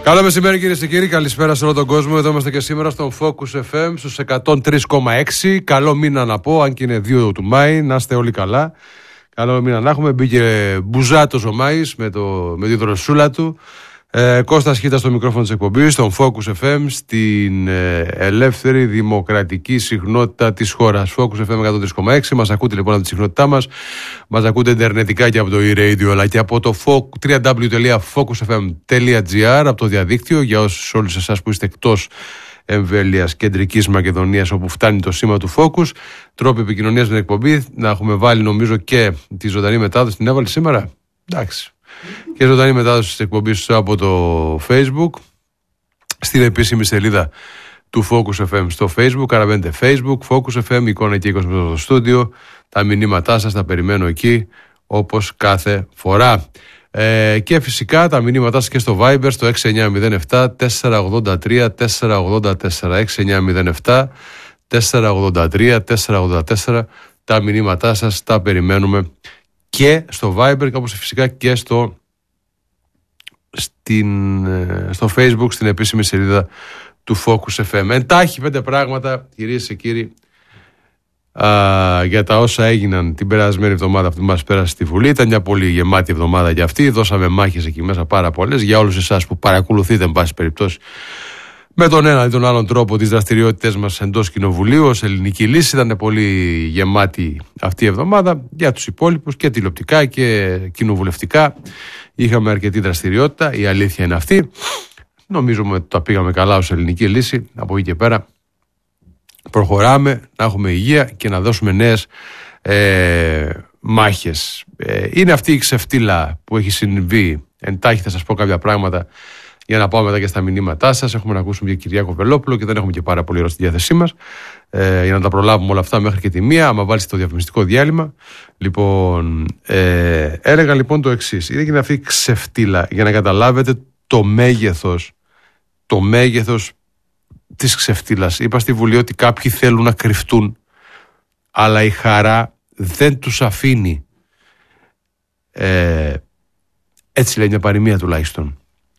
Καλό μεσημέρι κυρίες και κύριοι, καλησπέρα σε όλο τον κόσμο. Εδώ είμαστε και σήμερα στον Focus FM στους 103,6. Καλό μήνα να πω, αν και είναι 2 του Μάη, να είστε όλοι καλά. Καλό μήνα να έχουμε. Μπήκε μπουζάτος ο Μάης με τη δροσούλα του. Κώστας Χίτας στο μικρόφωνο της εκπομπής, στον Focus FM, στην ελεύθερη δημοκρατική συχνότητα της χώρας. Focus FM 103,6. Μας ακούτε λοιπόν από τη συχνότητά μας. Μας ακούτε ιντερνετικά και από το e-radio, αλλά και από το www.focusfm.gr, από το διαδίκτυο, για όλους εσάς που είστε εκτός εμβέλειας κεντρικής Μακεδονίας, όπου φτάνει το σήμα του Focus. Τρόποι επικοινωνίας με την εκπομπή. Να έχουμε βάλει νομίζω και τη ζωντανή μετάδοση. Την έβαλε σήμερα. Εντάξει. Και ζωντανή μετάδοση της εκπομπής από το Facebook, στην επίσημη σελίδα του Focus FM στο Facebook. Άρα μπαίνετε Facebook, Focus FM, εικόνα και 20 στο στούντιο. Τα μηνύματά σας τα περιμένω εκεί, όπως κάθε φορά. Και φυσικά τα μηνύματά σας και στο Viber, στο 6907 483 484. 6907 483 484. Τα μηνύματά σας τα περιμένουμε και στο Viber, όπως φυσικά και στο Facebook, στην επίσημη σελίδα του Focus FM. Εντάχει 5 πράγματα, κυρίες και κύριοι, για τα όσα έγιναν την περασμένη εβδομάδα που μας πέρασε στη Βουλή. Ήταν μια πολύ γεμάτη εβδομάδα για αυτή. Δώσαμε μάχες εκεί μέσα πάρα πολλές. Για όλους εσάς που παρακολουθείτε, εν πάση περιπτώσει, με τον ένα ή τον άλλον τρόπο τις δραστηριότητες μας εντός κοινοβουλίου ως ελληνική λύση, ήταν πολύ γεμάτη αυτή η εβδομάδα. Για τους υπόλοιπους και τηλεοπτικά και κοινοβουλευτικά είχαμε αρκετή δραστηριότητα, η αλήθεια είναι αυτή. Νομίζουμε ότι τα πήγαμε καλά ως ελληνική λύση. Από εκεί και πέρα προχωράμε να έχουμε υγεία και να δώσουμε νέες μάχες. Είναι αυτή η ξεφτύλα που έχει συμβεί. Εντάχει θα σας πω κάποια πράγματα για να πάω μετά και στα μηνύματά σας. Έχουμε να ακούσουμε και Κυριάκο Βελόπουλο και δεν έχουμε και πάρα πολύ ώρα στη διάθεσή μας, για να τα προλάβουμε όλα αυτά μέχρι και τη 1. Άμα βάλεις το διαφημιστικό διάλειμμα. Λοιπόν, έλεγα λοιπόν το εξής. Είναι αυτή η ξεφτύλα για να καταλάβετε το μέγεθος της ξεφτύλας. Είπα στη Βουλή ότι κάποιοι θέλουν να κρυφτούν, αλλά η χαρά δεν τους αφήνει. Έτσι λέει μια παροιμία τουλάχιστον.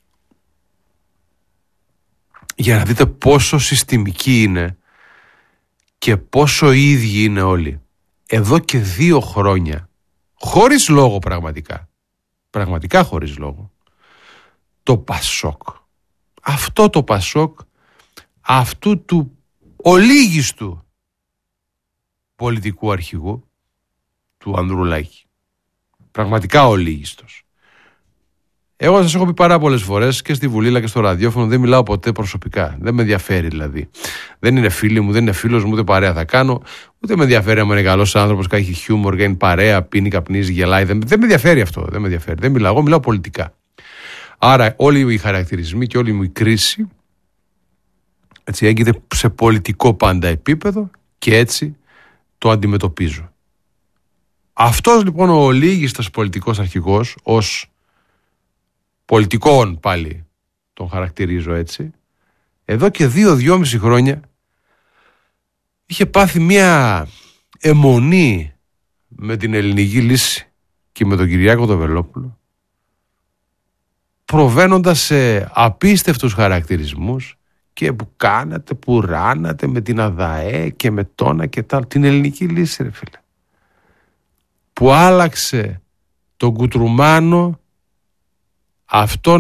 Για να δείτε πόσο συστημική είναι και πόσο ίδιοι είναι όλοι. Εδώ και 2 χρόνια, χωρίς λόγο πραγματικά χωρίς λόγο, το Πασόκ, αυτό το Πασόκ, αυτού του ολίγιστου πολιτικού αρχηγού, του Ανδρουλάκη, πραγματικά ολίγιστος. Εγώ σας έχω πει πάρα πολλές φορές και στη Βουλή αλλά και στο ραδιόφωνο, δεν μιλάω ποτέ προσωπικά. Δεν με ενδιαφέρει δηλαδή. Δεν είναι φίλοι μου, δεν είναι φίλος μου, ούτε παρέα θα κάνω. Ούτε με ενδιαφέρει αν είναι καλός άνθρωπος, έχει χιούμορ, κάνει παρέα, πίνει, καπνίζει, γελάει. Δεν με ενδιαφέρει αυτό. Δεν με ενδιαφέρει. Δεν μιλάω. Εγώ μιλάω πολιτικά. Άρα όλοι οι χαρακτηρισμοί και όλη μου η κρίση έτσι έγκυται σε πολιτικό πάντα επίπεδο και έτσι το αντιμετωπίζω. Αυτός λοιπόν ο ολίγιστος πολιτικός αρχηγός, ως πολιτικών πάλι τον χαρακτηρίζω έτσι, εδώ και 2-2,5 χρόνια είχε πάθει μια αιμονή με την ελληνική λύση και με τον Κυριάκο τον Βελόπουλο, προβαίνοντας σε απίστευτους χαρακτηρισμούς και που κάνατε, που ράνατε με την ΑΔΑΕ και με τόνα και τα, την ελληνική λύση ρε φίλε, που άλλαξε τον Κουτρουμάνο αυτό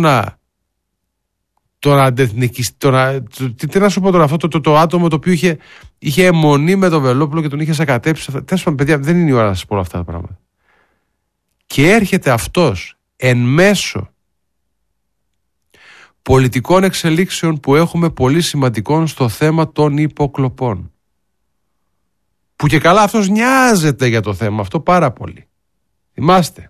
τι να σου πω τώρα, αυτό το άτομο το οποίο είχε αιμονή με τον Βελόπουλο και τον είχε σακατέψει. Τέλος πάντων, παιδιά, δεν είναι η ώρα να σας πω όλα αυτά τα πράγματα. Και έρχεται αυτός εν μέσω πολιτικών εξελίξεων που έχουμε πολύ σημαντικών στο θέμα των υποκλοπών. Που και καλά αυτός νοιάζεται για το θέμα αυτό πάρα πολύ. Θυμάστε.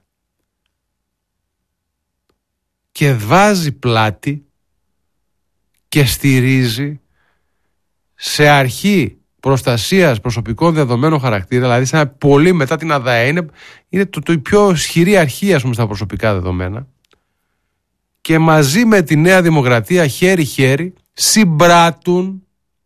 Και βάζει πλάτη και στηρίζει σε αρχή προστασίας προσωπικών δεδομένων χαρακτήρα, δηλαδή σαν πολύ μετά την ΑΔΑΕ, είναι η πιο ισχυρή αρχή, ας πούμε, στα προσωπικά δεδομένα, και μαζί με τη Νέα Δημοκρατία χέρι-χέρι συμπράττουν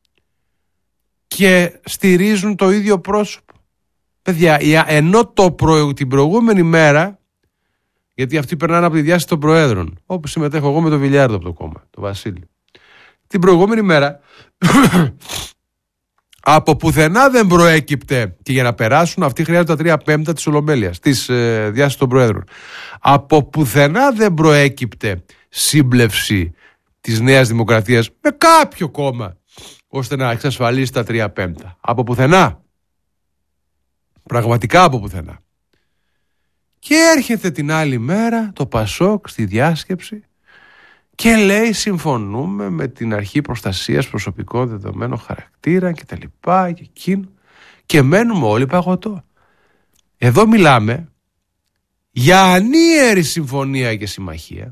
και στηρίζουν το ίδιο πρόσωπο. Παιδιά, ενώ την προηγούμενη μέρα Γιατί αυτοί περνάνε από τη διάσκεψη των Προέδρων. Όπου συμμετέχω εγώ με τον Βιλιάρδο από το κόμμα, τον Βασίλη. Την προηγούμενη μέρα, από πουθενά δεν προέκυπτε, και για να περάσουν αυτοί χρειάζονται τα 3/5 της Ολομέλειας, της διάσκεψης των Προέδρων. Από πουθενά δεν προέκυπτε σύμπλευση της Νέας Δημοκρατίας με κάποιο κόμμα ώστε να εξασφαλίσει τα 3/5. Από πουθενά. Πραγματικά από πουθενά. Και έρχεται την άλλη μέρα το Πασόκ στη διάσκεψη και λέει συμφωνούμε με την αρχή προστασίας προσωπικών δεδομένων χαρακτήρα και τα λοιπά και εκείνο, και μένουμε όλοι παγωτό. Εδώ μιλάμε για ανίερη συμφωνία και συμμαχία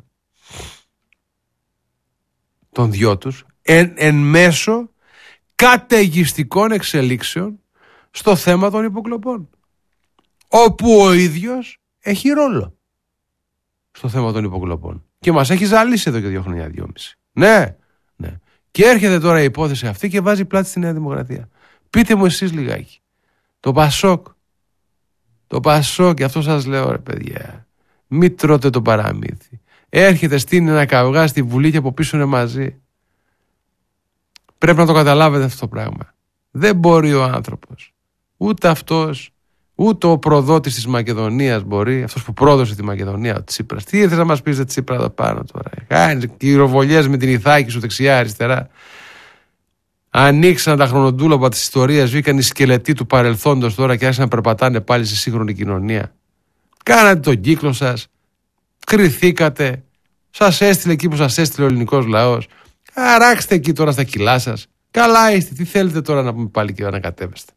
των δυο τους εν μέσω καταιγιστικών εξελίξεων στο θέμα των υποκλοπών, όπου ο ίδιος έχει ρόλο στο θέμα των υποκλοπών και μας έχει ζαλίσει εδώ και 2 χρόνια, 2,5. Ναι. Και έρχεται τώρα η υπόθεση αυτή και βάζει πλάτη στη Νέα Δημοκρατία. Πείτε μου εσείς λιγάκι. Το Πασόκ, και αυτό σας λέω ρε παιδιά, μην τρώτε το παραμύθι. Έρχεται, στείνει ένα καυγά στη Βουλή και από πίσω είναι μαζί. Πρέπει να το καταλάβετε αυτό το πράγμα. Δεν μπορεί ο άνθρωπος, ούτε αυτός, ούτε ο προδότης της Μακεδονίας μπορεί, αυτός που πρόδωσε τη Μακεδονία, ο Τσίπρας. Τι ήρθες να μας πεις, Τσίπρα, εδώ πάνω τώρα? Κάνεις κυροβολιές με την Ιθάκη σου δεξιά-αριστερά. Ανοίξαν τα χρονοτούλαπα της ιστορίας, βγήκαν οι σκελετοί του παρελθόντος τώρα και άρχισαν να περπατάνε πάλι στη σύγχρονη κοινωνία. Κάνατε τον κύκλο σας, κρυθήκατε, σας έστειλε εκεί που σας έστειλε ο ελληνικός λαός. Αράξτε εκεί τώρα στα κιλά σας. Καλά είστε, τι θέλετε τώρα να πούμε πάλι και να ανακατεύεστε?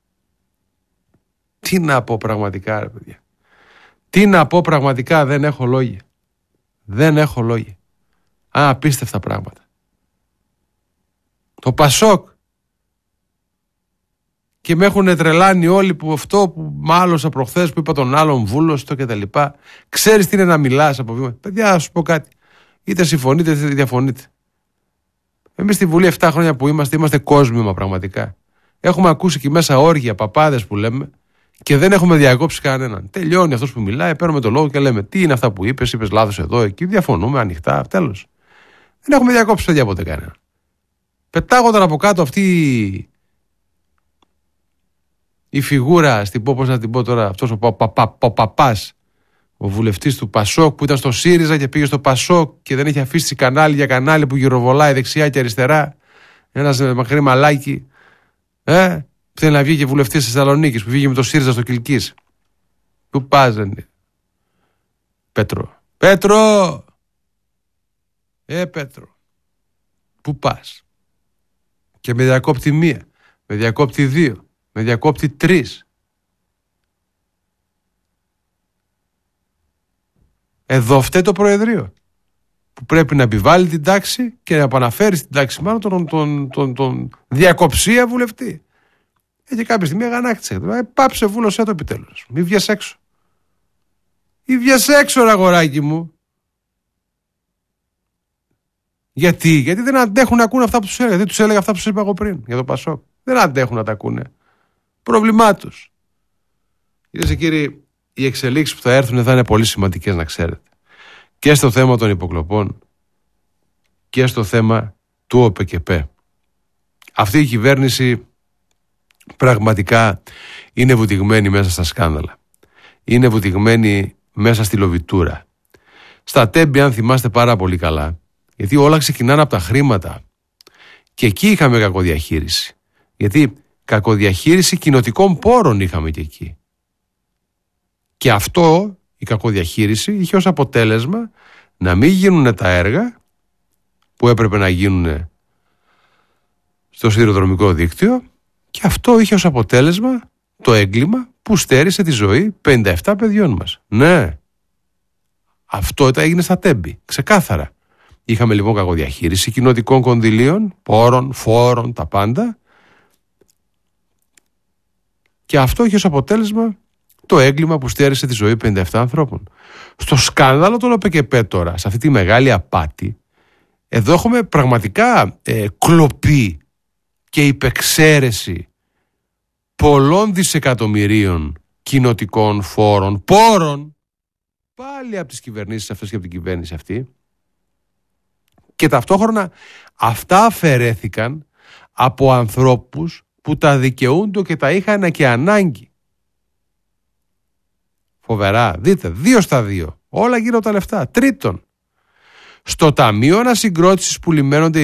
Τι να πω πραγματικά ρε παιδιά? Τι να πω πραγματικά? Δεν έχω λόγια. Δεν έχω λόγια. Απίστευτα πράγματα. Το Πασόκ. Και με έχουν τρελάνει όλοι που αυτό που μάλωσα προχθές που είπα τον άλλον βούλωστο και τα λοιπά. Ξέρεις τι είναι να μιλάς από βήμα? Παιδιά, να σου πω κάτι. Είτε συμφωνείτε είτε διαφωνείτε. Εμείς στη Βουλή 7 χρόνια που είμαστε κόσμημα πραγματικά. Έχουμε ακούσει εκεί μέσα όργια, παπάδες που λέμε, και δεν έχουμε διακόψει κανέναν. Τελειώνει αυτός που μιλάει, παίρνουμε το λόγο και λέμε τι είναι αυτά που είπες λάθος εδώ, εκεί. Διαφωνούμε ανοιχτά, τέλος. Δεν έχουμε διακόψει παιδιά ποτέ κανέναν. Πετάγονταν από κάτω αυτή η φιγούρα, πώς να την πω τώρα, αυτός ο παπάς, ο βουλευτής του Πασόκ που ήταν στο ΣΥΡΙΖΑ και πήγε στο Πασόκ και δεν έχει αφήσει κανάλι για κανάλι που γυροβολάει δεξιά και αριστερά. Ένας μακρύ μαλάκι. Θέλει να βγει και βουλευτής της Θεσσαλονίκης που βγήκε με το ΣΥΡΙΖΑ στο Κιλκής. Πού πας, Πέτρο? Πέτρο! Πέτρο. Πού πας? Και με διακόπτη 1, με διακόπτη 2, με διακόπτη 3. Εδώ φταίει το Προεδρείο που πρέπει να επιβάλλει την τάξη και να επαναφέρει στην τάξη μάλλον τον διακοψία βουλευτή. Και κάποια στιγμή αγανάκτησε. Πάψε, βούλωσέ το επιτέλους. Μη βγες έξω. Μη βγες έξω ρε αγοράκι μου. Γιατί δεν αντέχουν να ακούνε αυτά που τους έλεγα. Δεν τους έλεγα αυτά που τους είπα εγώ πριν για το Πασόκ. Δεν αντέχουν να τα ακούνε. Πρόβλημά τους. Κυρίες και κύριοι, οι εξελίξεις που θα έρθουν θα είναι πολύ σημαντικές να ξέρετε. Και στο θέμα των υποκλοπών και στο θέμα του ΟΠΕΚΕΠΕ. Αυτή η κυβέρνηση πραγματικά είναι βουτυγμένη μέσα στα σκάνδαλα. Είναι βουτυγμένη μέσα στη λοβιτούρα. Στα τέμπη, αν θυμάστε πάρα πολύ καλά, γιατί όλα ξεκινάνε από τα χρήματα. Και εκεί είχαμε κακοδιαχείριση. Γιατί κακοδιαχείριση κοινοτικών πόρων είχαμε και εκεί. Και αυτό, η κακοδιαχείριση, είχε ως αποτέλεσμα να μην γίνουν τα έργα που έπρεπε να γίνουν στο σιδηροδρομικό δίκτυο, και αυτό είχε ως αποτέλεσμα το έγκλημα που στέρισε τη ζωή 57 παιδιών μας. Ναι, αυτό έγινε στα τέμπη, ξεκάθαρα. Είχαμε λοιπόν κακοδιαχείριση κοινοτικών κονδυλίων, πόρων, φόρων, τα πάντα, και αυτό είχε ως αποτέλεσμα το έγκλημα που στέρισε τη ζωή 57 ανθρώπων. Στο σκάνδαλο των ΟΠΕΚΕΠΕ τώρα, σε αυτή τη μεγάλη απάτη, εδώ έχουμε πραγματικά κλοπή και υπεξαίρεση πολλών δισεκατομμυρίων κοινοτικών φόρων, πάλι από τις κυβερνήσεις αυτές και από την κυβέρνηση αυτή, και ταυτόχρονα αυτά αφαιρέθηκαν από ανθρώπους που τα δικαιούνται και τα είχαν και ανάγκη. Φοβερά. Δείτε, 2 στα 2. Όλα γύρω από τα λεφτά. Τρίτον, στο Ταμείο Ανασυγκρότησης που λιμένονται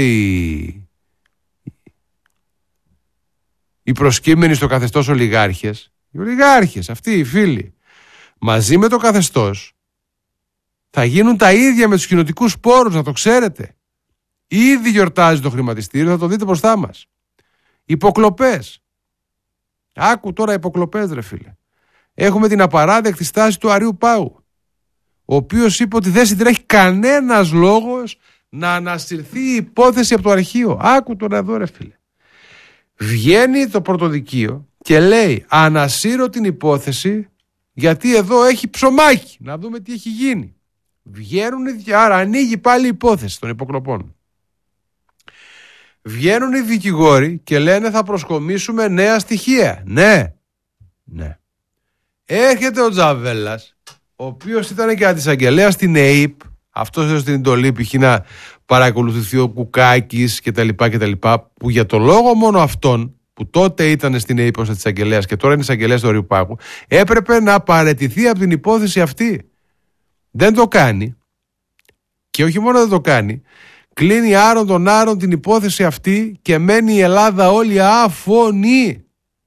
οι προσκύμενοι στο καθεστώς ολιγάρχες, οι ολιγάρχες, αυτοί οι φίλοι, μαζί με το καθεστώς, θα γίνουν τα ίδια με τους κοινοτικούς πόρους, να το ξέρετε. Ήδη γιορτάζει το χρηματιστήριο, θα το δείτε μπροστά μας. Υποκλοπές. Άκου τώρα υποκλοπές, ρε φίλε. Έχουμε την απαράδεκτη στάση του Αρείου Πάγου, ο οποίος είπε ότι δεν συντρέχει κανένας λόγος να ανασυρθεί η υπόθεση από το αρχείο. Άκου τώρα εδώ, ρε φίλε. Βγαίνει το πρωτοδικείο και λέει ανασύρω την υπόθεση γιατί εδώ έχει ψωμάκι, να δούμε τι έχει γίνει. Βγαίνουν, άρα ανοίγει πάλι η υπόθεση των υποκλοπών. Βγαίνουν οι δικηγόροι και λένε θα προσκομίσουμε νέα στοιχεία. Ναι. Έρχεται ο Τζαβέλας, ο οποίος ήταν και αντισαγγελέας στην ΕΕΠ, αυτός έδωσε την εντολή π.χ. να παρακολουθηθεί ο Κουκάκης κτλ. Που για το λόγο μόνο αυτόν, που τότε ήταν στην ΕΕΠ ως αντισαγγελέας και τώρα είναι εισαγγελέας του Αρείου Πάγου, έπρεπε να παραιτηθεί από την υπόθεση αυτή. Δεν το κάνει. Και όχι μόνο δεν το κάνει, κλείνει άρον τον άρον την υπόθεση αυτή και μένει η Ελλάδα όλη άφωνη.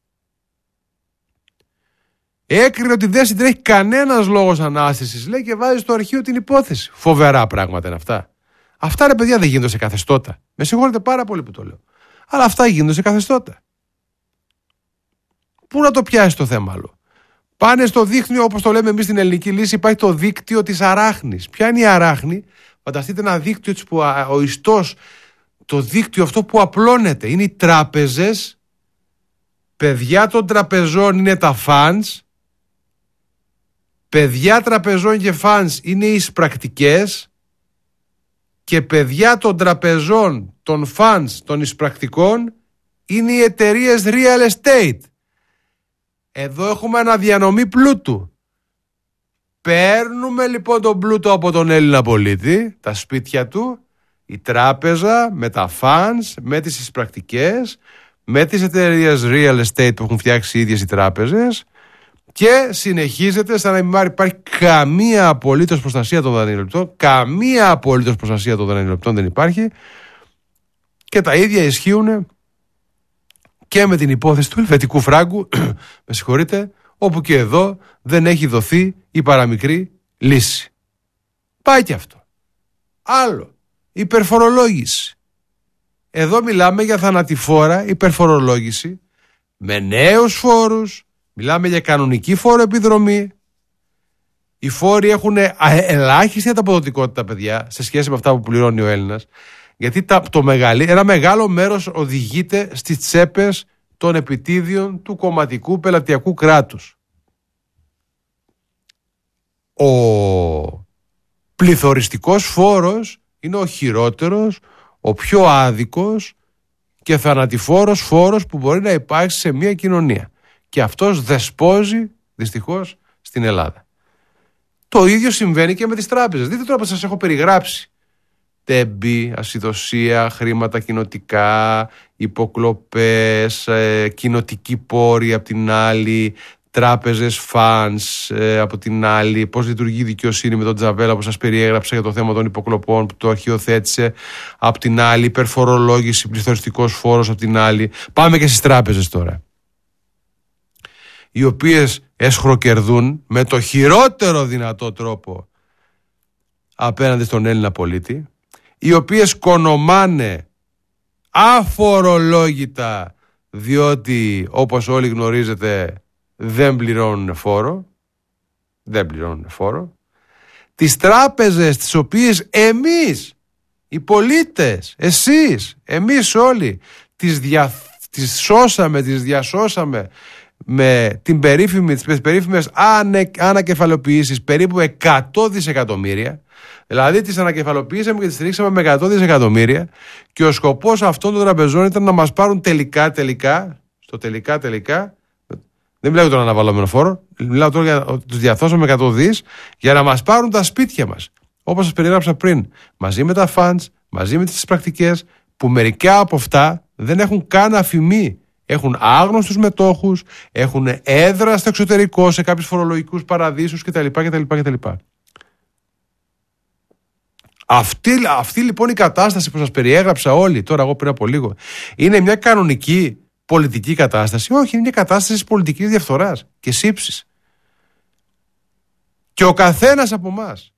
Έκρινε ότι δεν συντρέχει κανένας λόγος ανάστησης, λέει, και βάζει στο αρχείο την υπόθεση. Φοβερά πράγματα είναι αυτά. Αυτά, ρε παιδιά, δεν γίνονται σε καθεστώτα. Με συγχωρείτε πάρα πολύ που το λέω. Αλλά αυτά γίνονται σε καθεστώτα. Πού να το πιάσει το θέμα άλλο. Πάνε στο δίκτυο, όπως το λέμε εμείς στην ελληνική λύση, υπάρχει το δίκτυο της αράχνης. Ποια είναι η αράχνη? Φανταστείτε ένα δίκτυο που ο ιστός, το δίκτυο αυτό που απλώνεται. Είναι οι τράπεζες, παιδιά των τραπεζών είναι τα funds, παιδιά τραπεζών και funds είναι οι εισπρακτικές και παιδιά των τραπεζών, των funds, των εισπρακτικών είναι οι εταιρείες real estate. Εδώ έχουμε αναδιανομή πλούτου. Παίρνουμε λοιπόν τον πλούτο από τον Έλληνα πολίτη, τα σπίτια του, η τράπεζα με τα funds, με τις εισπρακτικές, με τις εταιρείες real estate που έχουν φτιάξει οι ίδιες οι τράπεζες, και συνεχίζεται σαν να μην υπάρχει καμία απολύτως προστασία των δανειοληπτών. Καμία απολύτως προστασία των δανειοληπτών δεν υπάρχει, και τα ίδια ισχύουν και με την υπόθεση του ελβετικού φράγκου, με συγχωρείτε, όπου και εδώ δεν έχει δοθεί η παραμικρή λύση. Πάει και αυτό. Άλλο, υπερφορολόγηση. Εδώ μιλάμε για θανατηφόρα υπερφορολόγηση με νέους φόρους, μιλάμε για κανονική φόρο επιδρομή. Οι φόροι έχουν ελάχιστη ανταποδοτικότητα, παιδιά, σε σχέση με αυτά που πληρώνει ο Έλληνας, γιατί ένα μεγάλο μέρος οδηγείται στις τσέπες των επιτίδιων του κομματικού πελατειακού κράτους. Ο πληθωριστικός φόρος είναι ο χειρότερος, ο πιο άδικος και θανατηφόρος φόρος που μπορεί να υπάρξει σε μια κοινωνία. Και αυτός δεσπόζει δυστυχώς στην Ελλάδα. Το ίδιο συμβαίνει και με τις τράπεζες. Δείτε τώρα που σας έχω περιγράψει. Τέμπη, ασυδοσία, χρήματα κοινοτικά, υποκλοπές, κοινοτικοί πόροι απ' την άλλη, τράπεζες, funds από την άλλη, πώς λειτουργεί η δικαιοσύνη με τον Τζαβέλα που σας περιέγραψα για το θέμα των υποκλοπών που το αρχιοθέτησε απ' την άλλη, υπερφορολόγηση, πληθωριστικός φόρος απ' την άλλη. Πάμε και στις τράπεζες τώρα, οι οποίες εσχροκερδούν με το χειρότερο δυνατό τρόπο απέναντι στον Έλληνα πολίτη, οι οποίες κονομάνε αφορολόγητα, διότι όπως όλοι γνωρίζετε δεν πληρώνουν φόρο. Τις τράπεζες τις οποίες εμείς οι πολίτες, εσείς, εμείς όλοι τις σώσαμε, τις διασώσαμε με τις περίφημες ανακεφαλοποιήσεις περίπου 100 δισεκατομμύρια. Δηλαδή τις ανακεφαλοποιήσαμε και τις στηρίξαμε με 100 δισεκατομμύρια, και ο σκοπός αυτών των τραπεζών ήταν να μας πάρουν τελικά Δεν μιλάω για τον αναβαλλόμενο φόρο. Μιλάω τώρα για ότι τους διαθώσαμε 100 δις για να μας πάρουν τα σπίτια μας. Όπως σας περιγράψα πριν. Μαζί με τα funds, μαζί με τις πρακτικές, που μερικά από αυτά δεν έχουν καν αφημί. Έχουν άγνωστους μετόχους, έχουν έδρα στο εξωτερικό, σε κάποιους φορολογικούς παραδείσους κτλ. Αυτή λοιπόν η κατάσταση που σας περιέγραψα όλοι τώρα εγώ πριν από λίγο είναι μια κανονική πολιτική κατάσταση? Όχι, είναι μια κατάσταση πολιτικής διαφθοράς και σύψης. Και ο καθένας από εμάς,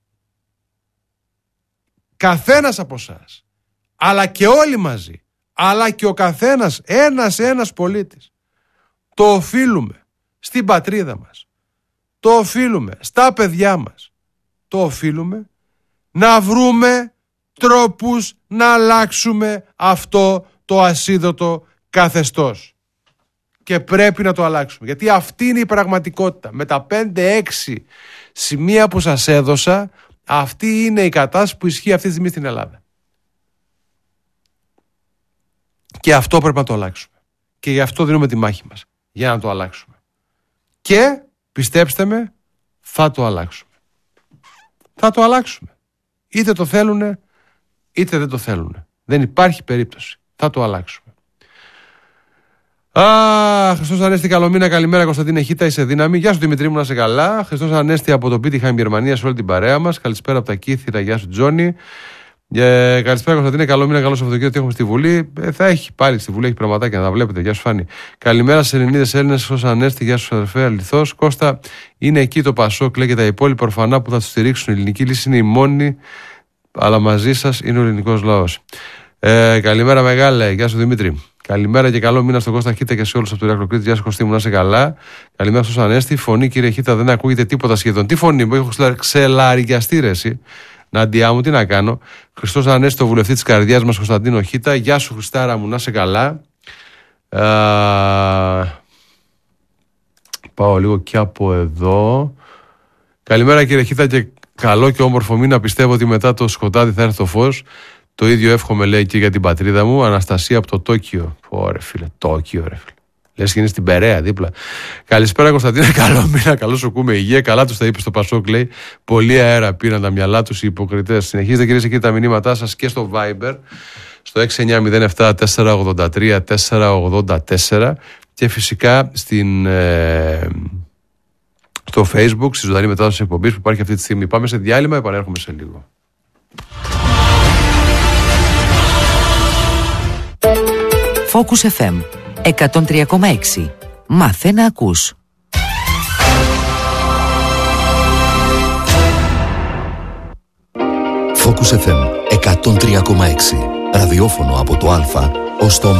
καθένας από εσάς, αλλά και όλοι μαζί, αλλά και ο καθένας ένας πολίτης, το οφείλουμε στην πατρίδα μας, το οφείλουμε στα παιδιά μας, το οφείλουμε να βρούμε τρόπους να αλλάξουμε αυτό το ασίδωτο καθεστώς. Και πρέπει να το αλλάξουμε, γιατί αυτή είναι η πραγματικότητα. Με τα 5-6 σημεία που σας έδωσα, αυτή είναι η κατάσταση που ισχύει αυτή τη στιγμή στην Ελλάδα. Και αυτό πρέπει να το αλλάξουμε. Και γι' αυτό δίνουμε τη μάχη μας, για να το αλλάξουμε. Και πιστέψτε με, θα το αλλάξουμε. Θα το αλλάξουμε. Είτε το θέλουνε, είτε δεν το θέλουνε. Δεν υπάρχει περίπτωση. Θα το αλλάξουμε. Χριστός Ανέστη, καλό μήνα, καλημέρα Κωνσταντίνε Χίτα, είσαι δύναμη. Γεια σου Δημητρή μου, να είσαι καλά. Χριστός Ανέστη από το Πίτιχαμ, Γερμανία, σε όλη την παρέα μας. Καλησπέρα από τα Κύθυρα, γεια σου Τζόνι. Καλησπέρα Κωνσταντίνε, καλό μήνα, καλό Σαββατοκύριακο. Τι έχουμε στη Βουλή? Θα έχει πάλι στη Βουλή, έχει πραγματάκια να τα βλέπετε. Γεια σου Φάνη. Καλημέρα σε Ελληνίδες Έλληνες, Χριστός Ανέστη, γεια σου αδερφέ, αληθώς. Κώστα, είναι εκεί το Πασόκ, λέει, και τα υπόλοιπα ορφανά που θα του στηρίξουν. Η ελληνική λύση είναι η μόνη, αλλά μαζί σας είναι ο ελληνικός λαός. Καλημέρα μεγάλε, γεια σου Δημήτρη. Καλημέρα και καλό μήνα στον Κώστα Χίτα και σε όλους από το Ηράκλειο Κρήτη. Γεια σου Κωστή μου, να είσαι καλά. Καλημέρα στον Ανέστη. Φωνή κύριε Χίτα, δεν ακούγεται τίποτα σχεδόν. Τι φωνή μου, έχω ξελαρικιαστεί ρε εσύ. Ναντιά μου, τι να κάνω. Χριστός Ανέστη, το βουλευτή της καρδιάς μας, Κωνσταντίνο Χίτα. Γεια σου Χριστάρα μου, να είσαι καλά. Πάω λίγο και από εδώ. Καλημέρα κύριε Χίτα και καλό και όμορφο μήνα. Πιστεύω ότι μετά το σκοτάδι θα έρθει το φως. Το ίδιο εύχομαι, λέει, και για την πατρίδα μου. Αναστασία από το Τόκιο. Ωραία φίλε, Τόκιο ρε φίλε. Λες και είναι στην Περαία δίπλα. Καλησπέρα Κωνσταντίνα, καλό μήνα, καλό σου ακούμε, υγεία. Καλά τους τα είπε στο Πασόκ, λέει. Πολύ αέρα πήραν τα μυαλά τους οι υποκριτές. Συνεχίζετε κυρίες και κύριοι τα μηνύματά σας και στο Viber, στο 6907 483 484 και φυσικά στο Facebook, στη ζωντανή μετάδοση εκπομπής που υπάρχει αυτή τη στιγμή. Πάμε σε διάλειμμα, επανέρχομαι σε λίγο. Focus FM 103,6. Μάθε να ακούς. Focus FM 103,6. Ραδιόφωνο από το Α ως το Ω.